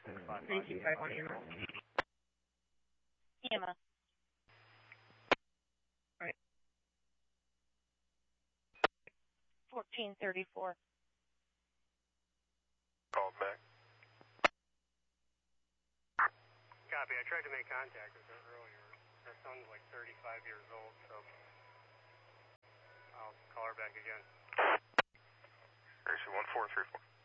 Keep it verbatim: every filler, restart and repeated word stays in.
three two five one E M S. E M S. Right. fourteen thirty-four. Call back. Copy. I tried to make contact with her earlier. Her son's like thirty-five years old, so I'll call her back again. Gracie one four three four.